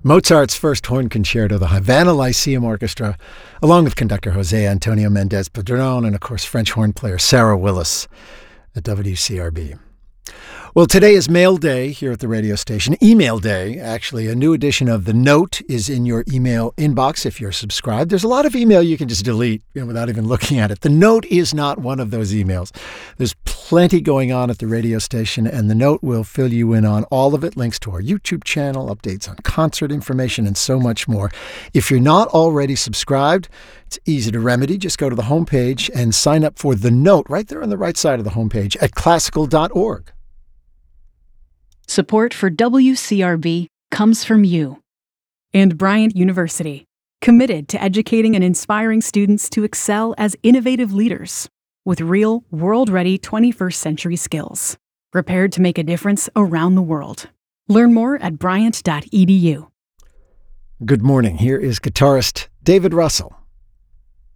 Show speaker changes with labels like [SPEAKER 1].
[SPEAKER 1] Mozart's First Horn Concerto, the Havana Lyceum Orchestra, along with conductor Jose Antonio Mendez Padron and, of course, French horn player Sarah Willis at WCRB. Well, today is Mail Day here at the radio station. Email Day, actually. A new edition of The Note is in your email inbox if you're subscribed. There's a lot of email you can just delete without even looking at it. The Note is not one of those emails. There's plenty going on at the radio station, and The Note will fill you in on all of it. Links to our YouTube channel, updates on concert information, and so much more. If you're not already subscribed, it's easy to remedy. Just go to the homepage and sign up for The Note right there on the right side of the homepage at classical.org.
[SPEAKER 2] Support for WCRB comes from you.
[SPEAKER 3] And Bryant University, committed to educating and inspiring students to excel as innovative leaders with real, world-ready 21st century skills, prepared to make a difference around the world. Learn more at bryant.edu.
[SPEAKER 1] Good morning. Here is guitarist David Russell.